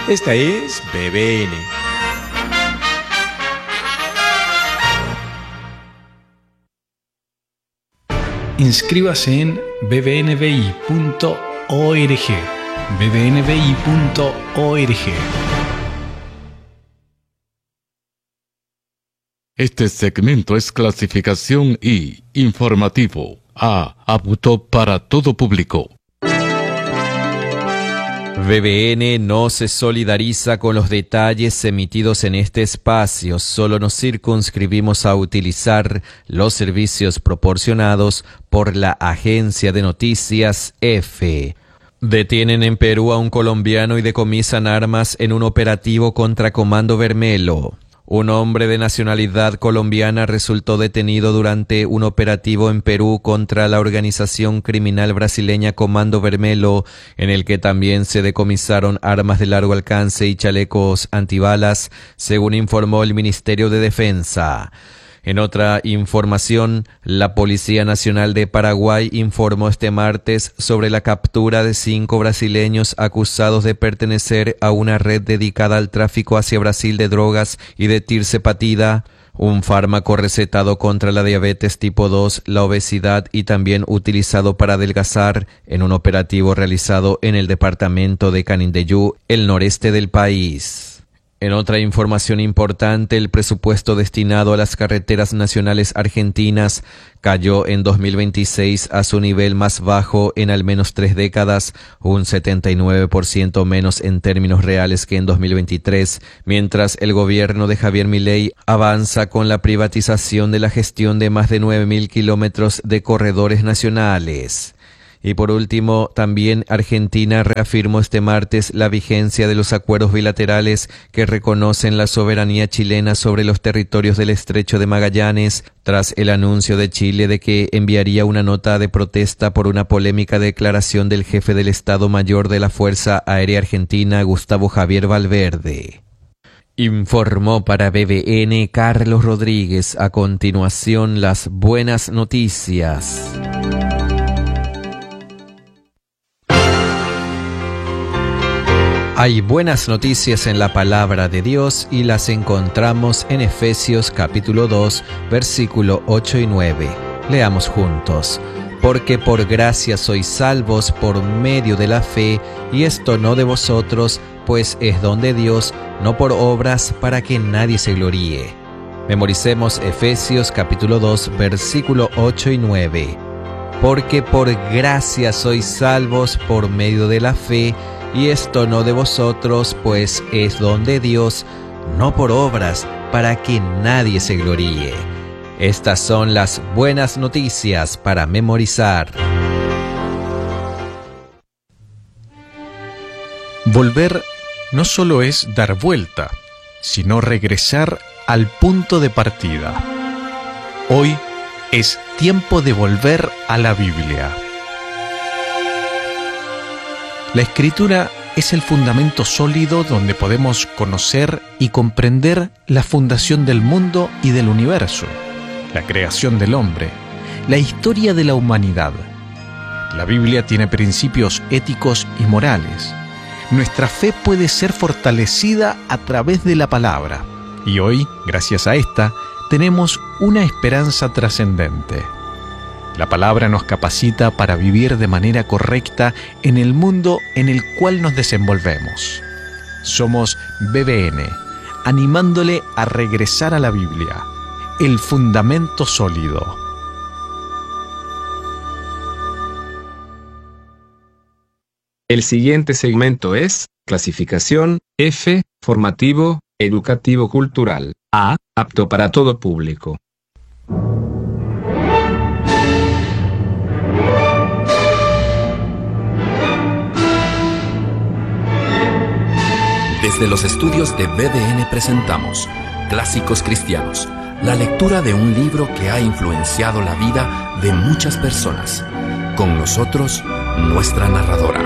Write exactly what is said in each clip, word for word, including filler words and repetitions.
Esta es B B N. Inscríbase en b b n v i punto org. b b n v i punto org. Este segmento es clasificación I, informativo, A, apto para todo público. B B N no se solidariza con los detalles emitidos en este espacio, solo nos circunscribimos a utilizar los servicios proporcionados por la agencia de noticias EFE. Detienen en Perú a un colombiano y decomisan armas en un operativo contra Comando Vermelo. Un hombre de nacionalidad colombiana resultó detenido durante un operativo en Perú contra la organización criminal brasileña Comando Vermelo, en el que también se decomisaron armas de largo alcance y chalecos antibalas, según informó el Ministerio de Defensa. En otra información, la Policía Nacional de Paraguay informó este martes sobre la captura de cinco brasileños acusados de pertenecer a una red dedicada al tráfico hacia Brasil de drogas y de tirzepatida, un fármaco recetado contra la diabetes tipo dos, la obesidad y también utilizado para adelgazar, en un operativo realizado en el departamento de Canindeyú, el noreste del país. En otra información importante, el presupuesto destinado a las carreteras nacionales argentinas cayó en dos mil veintiséis a su nivel más bajo en al menos tres décadas, un setenta y nueve por ciento menos en términos reales que en dos mil veintitrés, mientras el gobierno de Javier Milei avanza con la privatización de la gestión de más de nueve mil kilómetros de corredores nacionales. Y por último, también Argentina reafirmó este martes la vigencia de los acuerdos bilaterales que reconocen la soberanía chilena sobre los territorios del Estrecho de Magallanes, tras el anuncio de Chile de que enviaría una nota de protesta por una polémica declaración del jefe del Estado Mayor de la Fuerza Aérea Argentina, Gustavo Javier Valverde. Informó para B B N Carlos Rodríguez. A continuación, las buenas noticias. Hay buenas noticias en la palabra de Dios y las encontramos en Efesios capítulo dos, versículo ocho y nueve. Leamos juntos. Porque por gracia sois salvos por medio de la fe, y esto no de vosotros, pues es don de Dios, no por obras, para que nadie se gloríe. Memoricemos Efesios capítulo dos, versículo ocho y nueve. Porque por gracia sois salvos por medio de la fe, y esto no de vosotros, pues es don de Dios, no por obras, para que nadie se gloríe. Estas son las buenas noticias para memorizar. Volver no solo es dar vuelta, sino regresar al punto de partida. Hoy es tiempo de volver a la Biblia. La Escritura es el fundamento sólido donde podemos conocer y comprender la fundación del mundo y del universo, la creación del hombre, la historia de la humanidad. La Biblia tiene principios éticos y morales. Nuestra fe puede ser fortalecida a través de la palabra, y hoy, gracias a esta, tenemos una esperanza trascendente. La palabra nos capacita para vivir de manera correcta en el mundo en el cual nos desenvolvemos. Somos B B N, animándole a regresar a la Biblia, el fundamento sólido. El siguiente segmento es clasificación F, formativo, educativo cultural. A, apto para todo público. Desde los estudios de B D N presentamos Clásicos Cristianos, la lectura de un libro que ha influenciado la vida de muchas personas. Con nosotros, nuestra narradora.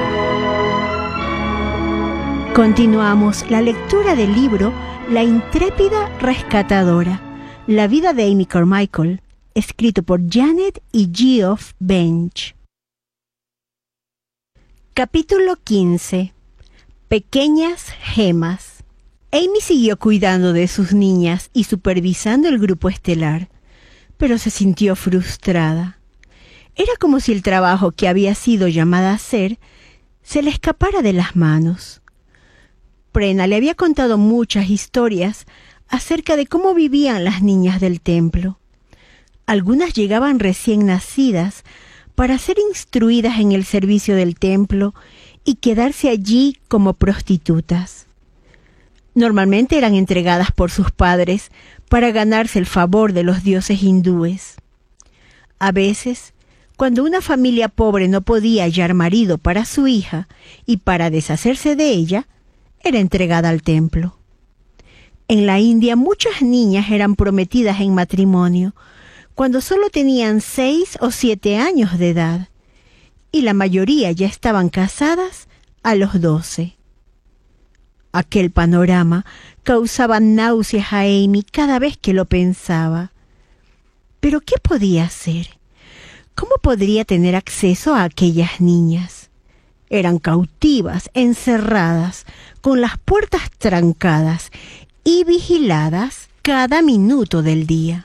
Continuamos la lectura del libro La intrépida rescatadora, la vida de Amy Carmichael, escrito por Janet y Geoff Bench. Capítulo quince. Pequeñas gemas. Amy siguió cuidando de sus niñas y supervisando el grupo estelar, pero se sintió frustrada. Era como si el trabajo que había sido llamada a hacer se le escapara de las manos. Brenna le había contado muchas historias acerca de cómo vivían las niñas del templo. Algunas llegaban recién nacidas para ser instruidas en el servicio del templo y quedarse allí como prostitutas. Normalmente eran entregadas por sus padres para ganarse el favor de los dioses hindúes. A veces, cuando una familia pobre no podía hallar marido para su hija y para deshacerse de ella, era entregada al templo. En la India muchas niñas eran prometidas en matrimonio cuando solo tenían seis o siete años de edad, y la mayoría ya estaban casadas a los doce. Aquel panorama causaba náuseas a Amy cada vez que lo pensaba. ¿Pero qué podía hacer? ¿Cómo podría tener acceso a aquellas niñas? Eran cautivas, encerradas, con las puertas trancadas y vigiladas cada minuto del día.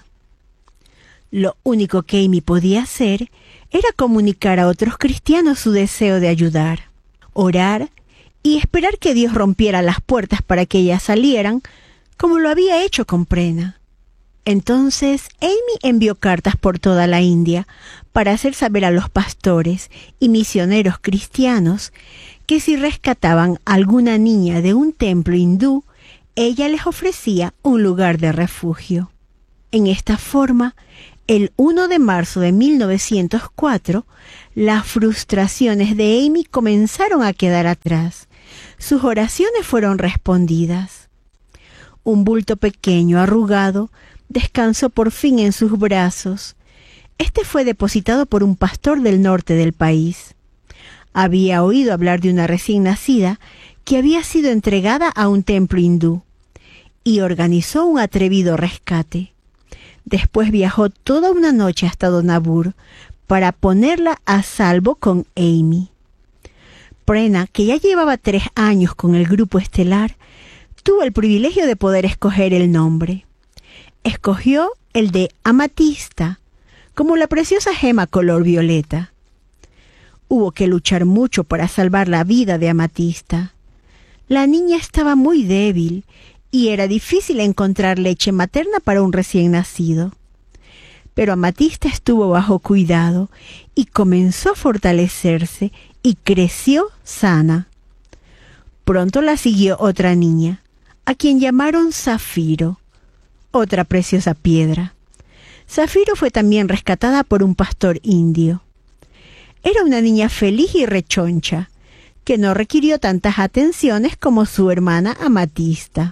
Lo único que Amy podía hacer era comunicar a otros cristianos su deseo de ayudar, orar y esperar que Dios rompiera las puertas para que ellas salieran, como lo había hecho con Brenna. Entonces Amy envió cartas por toda la India para hacer saber a los pastores y misioneros cristianos que si rescataban a alguna niña de un templo hindú, ella les ofrecía un lugar de refugio. En esta forma, el primero de marzo de mil novecientos cuatro, las frustraciones de Amy comenzaron a quedar atrás. Sus oraciones fueron respondidas. Un bulto pequeño, arrugado, descansó por fin en sus brazos. Este fue depositado por un pastor del norte del país. Había oído hablar de una recién nacida que había sido entregada a un templo hindú y organizó un atrevido rescate. Después viajó toda una noche hasta Donabur para ponerla a salvo con Amy. Brenna, que ya llevaba tres años con el grupo estelar, tuvo el privilegio de poder escoger el nombre. Escogió el de Amatista, como la preciosa gema color violeta. Hubo que luchar mucho para salvar la vida de Amatista. La niña estaba muy débil y era difícil encontrar leche materna para un recién nacido. Pero Amatista estuvo bajo cuidado y comenzó a fortalecerse y creció sana. Pronto la siguió otra niña, a quien llamaron Zafiro, otra preciosa piedra. Zafiro fue también rescatada por un pastor indio. Era una niña feliz y rechoncha, que no requirió tantas atenciones como su hermana Amatista.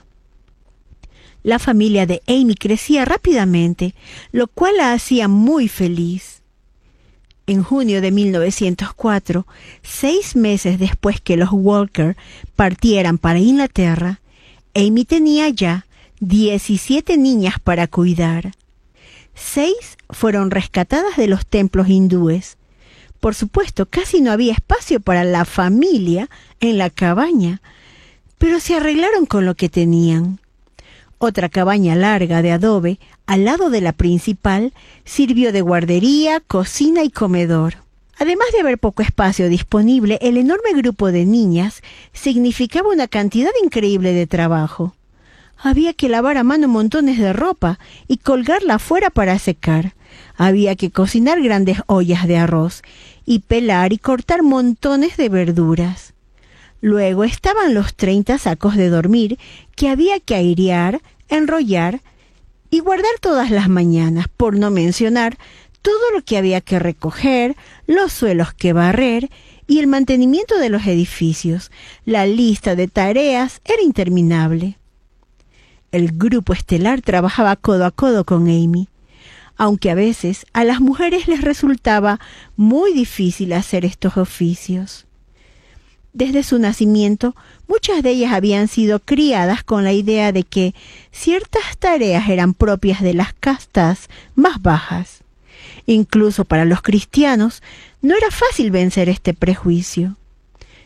La familia de Amy crecía rápidamente, lo cual la hacía muy feliz. En junio de mil novecientos cuatro, seis meses después que los Walker partieran para Inglaterra, Amy tenía ya diecisiete niñas para cuidar. Seis fueron rescatadas de los templos hindúes. Por supuesto, casi no había espacio para la familia en la cabaña, pero se arreglaron con lo que tenían. Otra cabaña larga de adobe, al lado de la principal, sirvió de guardería, cocina y comedor. Además de haber poco espacio disponible, el enorme grupo de niñas significaba una cantidad increíble de trabajo. Había que lavar a mano montones de ropa y colgarla afuera para secar. Había que cocinar grandes ollas de arroz y pelar y cortar montones de verduras. Luego estaban los treinta sacos de dormir que había que airear, enrollar y guardar todas las mañanas, por no mencionar todo lo que había que recoger, los suelos que barrer y el mantenimiento de los edificios. La lista de tareas era interminable. El grupo estelar trabajaba codo a codo con Amy, aunque a veces a las mujeres les resultaba muy difícil hacer estos oficios. Desde su nacimiento, muchas de ellas habían sido criadas con la idea de que ciertas tareas eran propias de las castas más bajas. Incluso para los cristianos no era fácil vencer este prejuicio.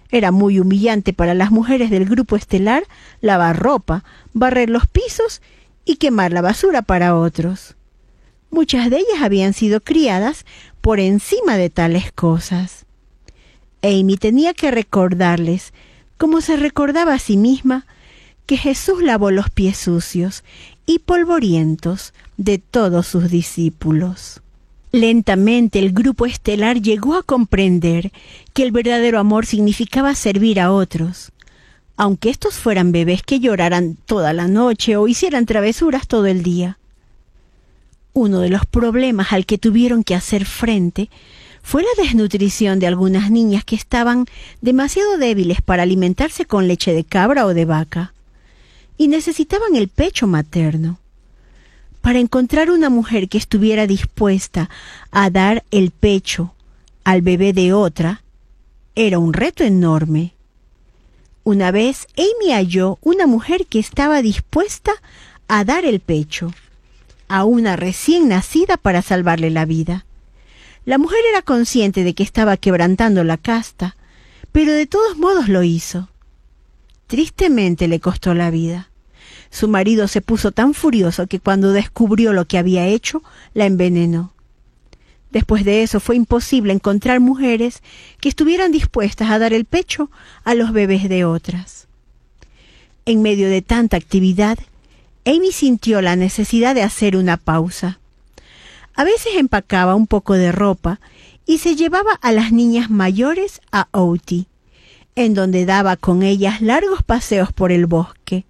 Era muy humillante para las mujeres del grupo estelar lavar ropa, barrer los pisos y quemar la basura para otros. Muchas de ellas habían sido criadas por encima de tales cosas. Amy tenía que recordarles, como se recordaba a sí misma, que Jesús lavó los pies sucios y polvorientos de todos sus discípulos. Lentamente el grupo estelar llegó a comprender que el verdadero amor significaba servir a otros, aunque estos fueran bebés que lloraran toda la noche o hicieran travesuras todo el día. Uno de los problemas al que tuvieron que hacer frente fue la desnutrición de algunas niñas que estaban demasiado débiles para alimentarse con leche de cabra o de vaca, y necesitaban el pecho materno. Para encontrar una mujer que estuviera dispuesta a dar el pecho al bebé de otra, era un reto enorme. Una vez Amy halló una mujer que estaba dispuesta a dar el pecho a una recién nacida para salvarle la vida. La mujer era consciente de que estaba quebrantando la casta, pero de todos modos lo hizo. Tristemente le costó la vida. Su marido se puso tan furioso que cuando descubrió lo que había hecho, la envenenó. Después de eso fue imposible encontrar mujeres que estuvieran dispuestas a dar el pecho a los bebés de otras. En medio de tanta actividad, Amy sintió la necesidad de hacer una pausa. A veces empacaba un poco de ropa y se llevaba a las niñas mayores a Outi, en donde daba con ellas largos paseos por el bosque.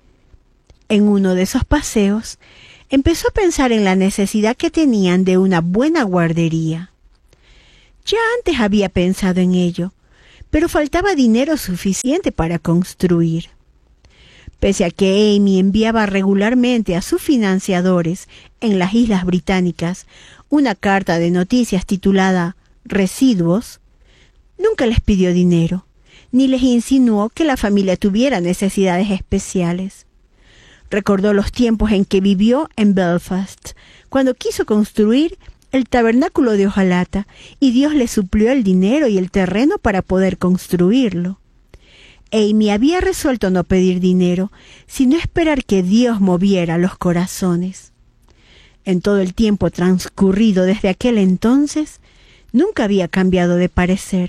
En uno de esos paseos, empezó a pensar en la necesidad que tenían de una buena guardería. Ya antes había pensado en ello, pero faltaba dinero suficiente para construir. Pese a que Amy enviaba regularmente a sus financiadores en las Islas Británicas una carta de noticias titulada Residuos, nunca les pidió dinero, ni les insinuó que la familia tuviera necesidades especiales. Recordó los tiempos en que vivió en Belfast, cuando quiso construir el tabernáculo de hojalata, y Dios le suplió el dinero y el terreno para poder construirlo. Amy había resuelto no pedir dinero, sino esperar que Dios moviera los corazones. En todo el tiempo transcurrido desde aquel entonces, nunca había cambiado de parecer.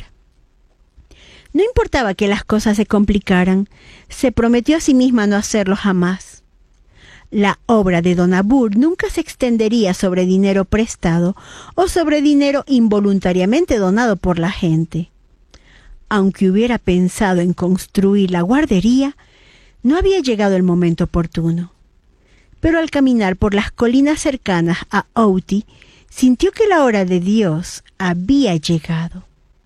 No importaba que las cosas se complicaran, se prometió a sí misma no hacerlo jamás. La obra de Don Abbur nunca se extendería sobre dinero prestado o sobre dinero involuntariamente donado por la gente. Aunque hubiera pensado en construir la guardería, no había llegado el momento oportuno. Pero al caminar por las colinas cercanas a Outi, sintió que la hora de Dios había llegado.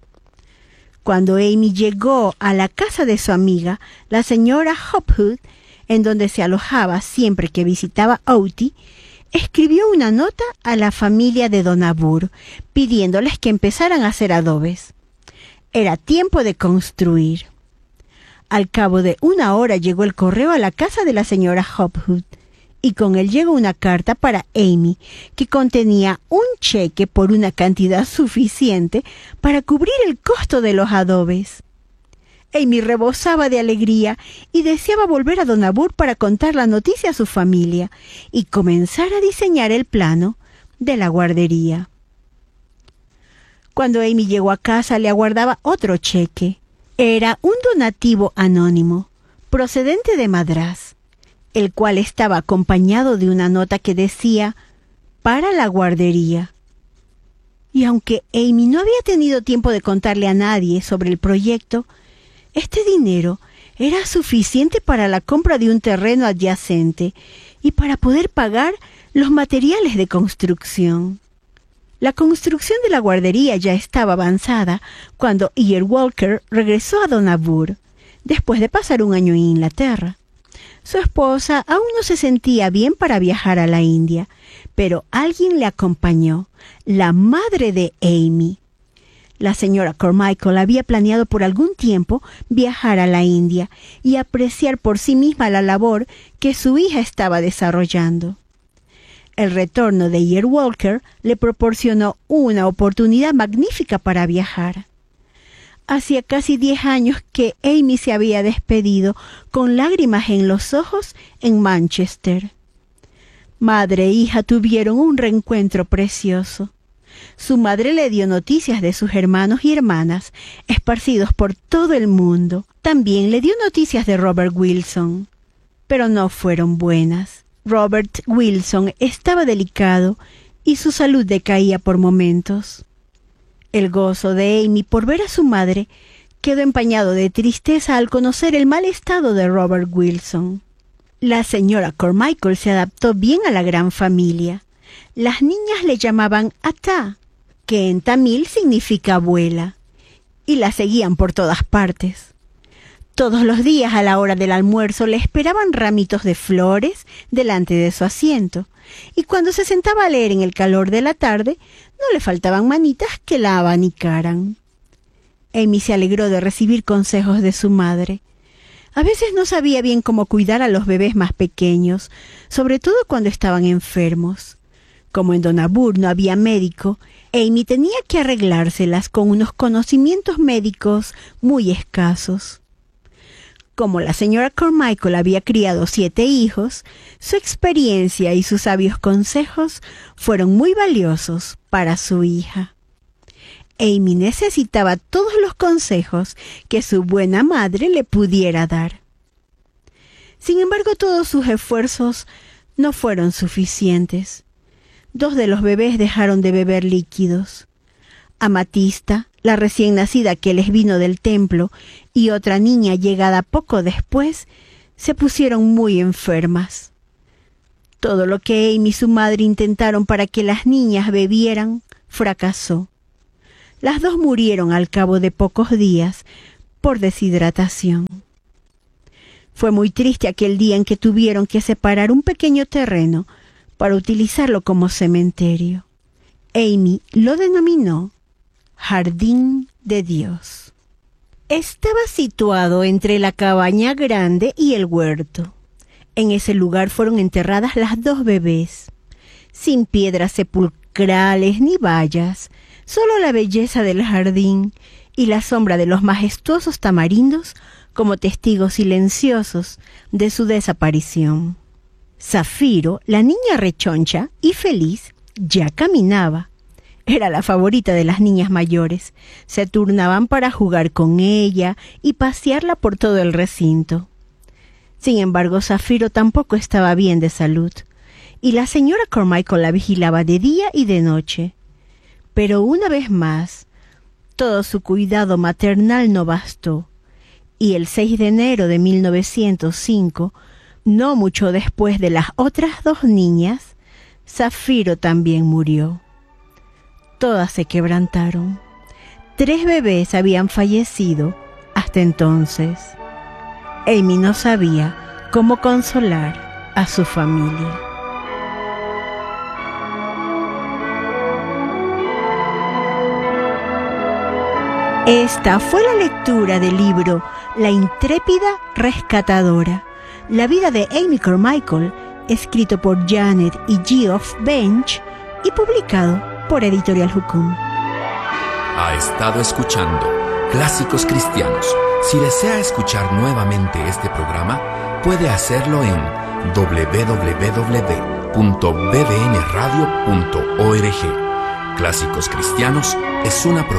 Cuando Amy llegó a la casa de su amiga, la señora Hopwood, en donde se alojaba siempre que visitaba Outi, escribió una nota a la familia de Don Abbur, pidiéndoles que empezaran a hacer adobes. Era tiempo de construir. Al cabo de una hora llegó el correo a la casa de la señora Hopwood, y con él llegó una carta para Amy, que contenía un cheque por una cantidad suficiente para cubrir el costo de los adobes. Amy rebosaba de alegría y deseaba volver a Don Abbur para contar la noticia a su familia y comenzar a diseñar el plano de la guardería. Cuando Amy llegó a casa, le aguardaba otro cheque. Era un donativo anónimo, procedente de Madrás, el cual estaba acompañado de una nota que decía «para la guardería». Y aunque Amy no había tenido tiempo de contarle a nadie sobre el proyecto, este dinero era suficiente para la compra de un terreno adyacente y para poder pagar los materiales de construcción. La construcción de la guardería ya estaba avanzada cuando E R Walker regresó a Don Abbur, después de pasar un año en Inglaterra. Su esposa aún no se sentía bien para viajar a la India, pero alguien le acompañó, la madre de Amy. La señora Carmichael había planeado por algún tiempo viajar a la India y apreciar por sí misma la labor que su hija estaba desarrollando. El retorno de E R Walker le proporcionó una oportunidad magnífica para viajar. Hacía casi diez años que Amy se había despedido con lágrimas en los ojos en Manchester. Madre e hija tuvieron un reencuentro precioso. Su madre le dio noticias de sus hermanos y hermanas esparcidos por todo el mundo. También le dio noticias de Robert Wilson, pero no fueron buenas. Robert Wilson estaba delicado y su salud decaía por momentos. El gozo de Amy por ver a su madre quedó empañado de tristeza al conocer el mal estado de Robert Wilson. La señora Carmichael se adaptó bien a la gran familia. Las niñas le llamaban Ata, que en tamil significa abuela, y la seguían por todas partes. Todos los días a la hora del almuerzo le esperaban ramitos de flores delante de su asiento, y cuando se sentaba a leer en el calor de la tarde, no le faltaban manitas que la abanicaran. Amy se alegró de recibir consejos de su madre. A veces no sabía bien cómo cuidar a los bebés más pequeños, sobre todo cuando estaban enfermos. Como en Donabur no había médico, Amy tenía que arreglárselas con unos conocimientos médicos muy escasos. Como la señora Carmichael había criado siete hijos, su experiencia y sus sabios consejos fueron muy valiosos para su hija. Amy necesitaba todos los consejos que su buena madre le pudiera dar. Sin embargo, todos sus esfuerzos no fueron suficientes. Dos de los bebés dejaron de beber líquidos. Amatista, la recién nacida que les vino del templo, y otra niña llegada poco después, se pusieron muy enfermas. Todo lo que Amy y su madre intentaron para que las niñas bebieran fracasó. Las dos murieron al cabo de pocos días por deshidratación. Fue muy triste aquel día en que tuvieron que separar un pequeño terreno para utilizarlo como cementerio. Amy lo denominó Jardín de Dios. Estaba situado entre la cabaña grande y el huerto. En ese lugar fueron enterradas las dos bebés, sin piedras sepulcrales ni vallas, solo la belleza del jardín y la sombra de los majestuosos tamarindos como testigos silenciosos de su desaparición. Zafiro, la niña rechoncha y feliz, ya caminaba. Era la favorita de las niñas mayores. Se turnaban para jugar con ella y pasearla por todo el recinto. Sin embargo, Zafiro tampoco estaba bien de salud, y la señora Carmichael la vigilaba de día y de noche. Pero una vez más, todo su cuidado maternal no bastó, y el seis de enero de mil novecientos cinco, no mucho después de las otras dos niñas, Zafiro también murió. Todas se quebrantaron. Tres bebés habían fallecido hasta entonces. Amy no sabía cómo consolar a su familia. Esta fue la lectura del libro La intrépida rescatadora, la vida de Amy Carmichael, escrito por Janet y Geoff Bench y publicado por Editorial Jukum. Ha estado escuchando Clásicos Cristianos. Si desea escuchar nuevamente este programa, puede hacerlo en doble u doble u doble u punto b b n radio punto org. Clásicos Cristianos es una producción